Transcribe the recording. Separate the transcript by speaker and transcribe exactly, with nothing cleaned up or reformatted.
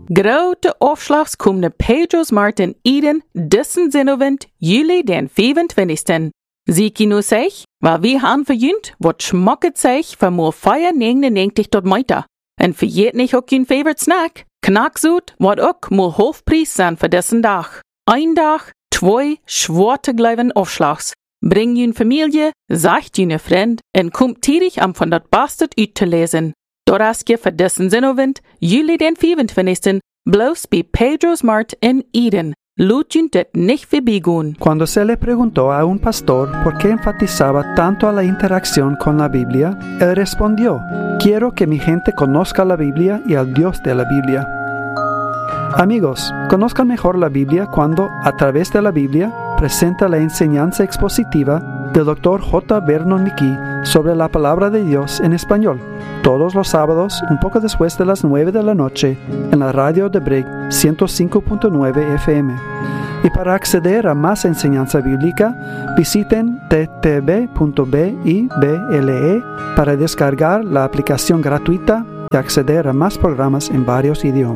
Speaker 1: Grote afslags komende Pedro's Martin Eden dissen Zinnowend juli den vierentwintigsten. Sie kino sich, weil wir han verjünt, wat schmacket sich für mo feier negenennegentig tot meiter. En verjeet nicht ook kein favorite snack. Knackzoet, wat ook mo hoofdprijs zijn voor dessen dag. Ein dag, twee schwarte gleiven afslags. Bring jün Familie, sagt jüne Freund en kommt tierig am von dat Bastard uit te lesen. Doraskje für dessen Zinnowend, juli den vierentwintigsten, bloß bei Pedro's Mart in Eden. Lutjun det nicht verbigun.
Speaker 2: Cuando se le preguntó a un pastor por qué enfatizaba tanto a la interacción con la Biblia, él respondió: quiero que mi gente conozca la Biblia y al Dios de la Biblia. Amigos, conozcan mejor la Biblia cuando, a través de la Biblia, presenta la enseñanza expositiva del doctor J. Vernon McGee sobre la palabra de Dios en español, todos los sábados, un poco después de las nueve de la noche, en la radio de Brig ciento cinco punto nueve F M. Y para acceder a más enseñanza bíblica, visiten t t b punto bible para descargar la aplicación gratuita y acceder a más programas en varios idiomas.